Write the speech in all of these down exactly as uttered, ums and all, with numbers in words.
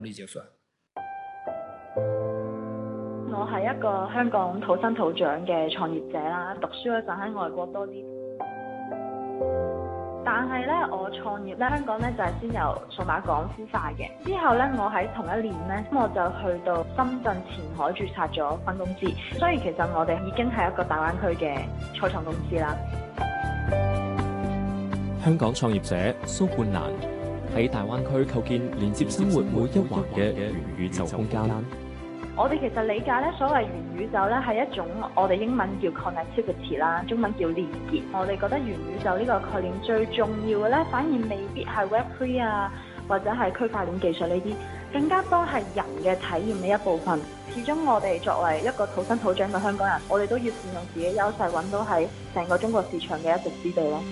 利結算。 我係一個香港土生土長嘅創業者啦，讀書嗰陣喺外國多啲。但係咧，我創業咧，香港咧就係、是、先由數碼港孵化嘅。之後咧，我喺同一年咧，我就去到深圳前海註冊咗分公司。所以其實我哋已經係一個大灣區嘅初創公司啦。 香港創業者蘇冠蘭喺大灣區構建連接生活每一環嘅元宇宙空間。 我哋其實理解咧，所謂元宇宙咧係一種我哋英文叫 connectivity 啦，中文叫連結。我哋覺得元宇宙呢個概念最重要嘅咧，反而未必係 Web 三 啊，或者係區塊鏈技術呢啲，更加多係人嘅體驗嘅一部分。始終我哋作為一個土生土長嘅香港人，我哋都要善用自己優勢，揾到喺成個中國市場嘅一席之地咯。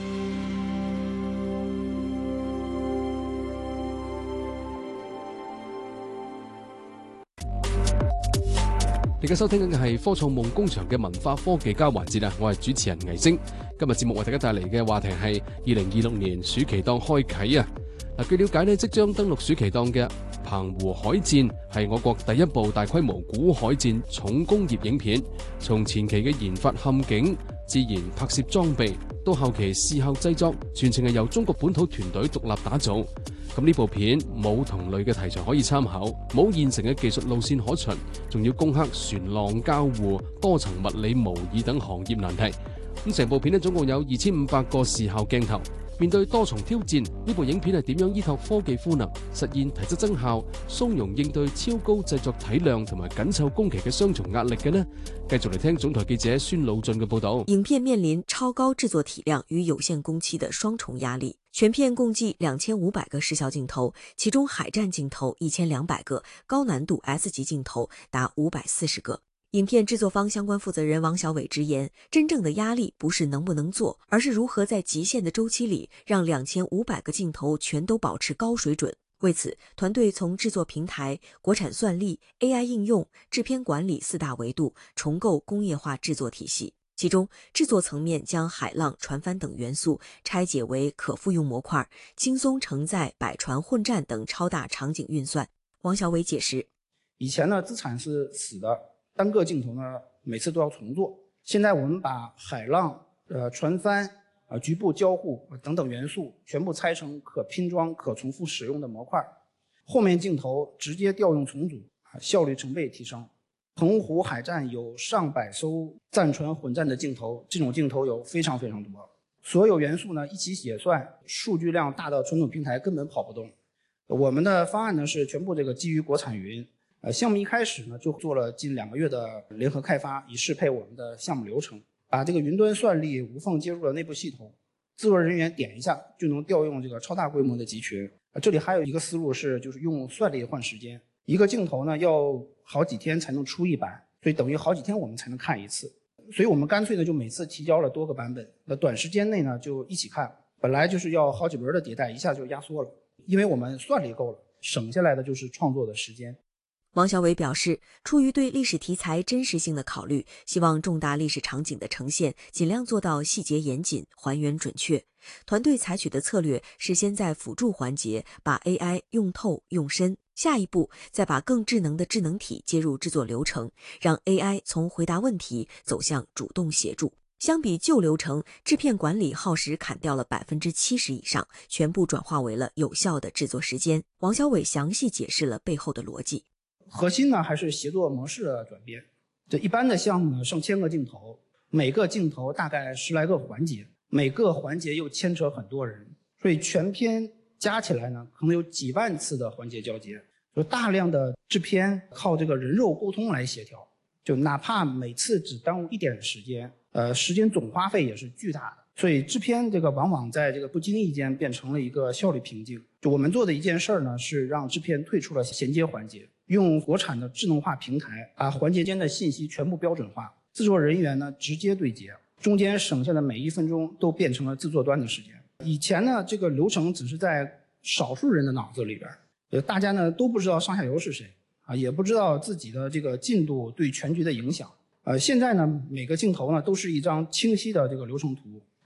你嘅收聽緊嘅係科創夢工場嘅文化科技交環節啊！我係主持人倪星，今日節目為大家帶嚟嘅話題係二零二六年暑期檔開啟啊！嗱，據了解呢，即將登陸暑期檔嘅《澎湖海戰》係我國第一部大規模古海戰重工業影片，從前期嘅研發嵌景、自然拍攝裝備到後期視效製作，全程係由中國本土團隊獨立打造。咁呢部片冇同類嘅題材可以參考，冇現成嘅技術路線可循，仲要攻克船浪交互、多層物理模擬等行業難題。咁成部片呢，總共有二千五百個視效鏡頭。面對多重挑戰，呢部影片係點樣依託科技賦能，實現提質增效、鬆容應對超高製作體量同埋緊湊工期嘅雙重壓力嘅呢？繼續嚟聽總台記者孫魯俊嘅報道。 影片面臨超高製作體量與有限工期的雙重壓力，全片共計兩千五百個視效鏡頭，其中海戰鏡頭一千兩百個，高難度 S 級鏡頭達五百四十個。影片製作方相關負責人王小偉直言，真正的壓力不是能不能做，而是如何在極限的周期裡讓兩千五百個鏡頭全都保持高水準。為此，團隊從製作平台、國產算力、A I 應用、製片管理四大維度重構工業化製作體系。其中，製作層面將海浪、船帆等元素拆解為可複用模塊，輕鬆承載百船混戰等超大場景運算。王小偉解釋： 以前呢，資產是死的。單個鏡頭呢，每次都要重做。現在我們把海浪、呃船帆、呃局部交互等等元素全部拆成可拼裝、可重複使用的模塊，後面鏡頭直接調用重組，效率成倍提升。澎湖海戰有上百艘戰船混戰的鏡頭，這種鏡頭有非常非常多。所有元素呢一起寫算，數據量大到傳統平台根本跑不動。我們的方案呢是全部這個基於國產雲。呃，項目一開始呢，就做了近兩個月的聯合開發，以適配我們的項目流程，把這個雲端算力無縫接入了內部系統，製作人員點一下就能調用這個超大規模的集群。啊，這裡還有一個思路是，就是用算力換時間，一個鏡頭呢要好幾天才能出一版，所以等於好幾天我們才能看一次，所以我們乾脆呢就每次提交了多個版本，那短時間內呢就一起看，本來就是要好幾輪的迭代，一下就壓縮了，因為我們算力夠了，省下來的就是創作的時間。 王小偉表示，出於對歷史題材真實性的考慮，希望重大歷史場景的呈現盡量做到細節嚴謹、還原準確。團隊採取的策略是先在輔助環節把 A I 用透用深，下一步再把更智能的智能體接入製作流程，讓 A I 從回答問題走向主動協助。相比舊流程，製片管理耗時砍掉了百分之七十以上，全部轉化為了有效的製作時間。王小偉詳細解釋了背後的邏輯。 核心呢還是協作模式的轉變。這一般的項目呢，上千個鏡頭，每個鏡頭大概十來個環節，每個環節又牽扯很多人，所以全片加起來呢，可能有幾萬次的環節交接，就大量的製片靠這個人肉溝通來協調，就哪怕每次只耽誤一點時間，呃，時間總花費也是巨大的。所以製片這個往往在這個不經意間變成了一個效率瓶頸。就我們做的一件事兒呢，是讓製片退出了銜接環節，用國產的智能化平台把環節間的信息全部標準化，製作人員呢直接對接，中間省下的每一分鐘都變成了製作端的時間。以前呢，這個流程只是在少數人的腦子裡邊，呃，大家呢都不知道上下游是誰啊，也不知道自己的這個進度對全局的影響。呃，現在呢，每個鏡頭呢都是一張清晰的這個流程圖。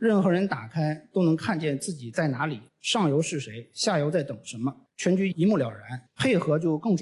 任何人打开都能看见自己在哪里，上游是谁，下游在等什么，全局一目了然，配合就更重要。